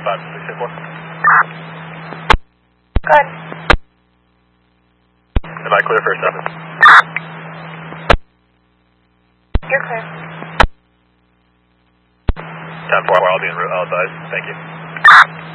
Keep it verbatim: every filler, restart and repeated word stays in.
five six eight four. Good. Am I clear for seven? You're clear. ten four, I'll be en route, I'll advise. Thank you.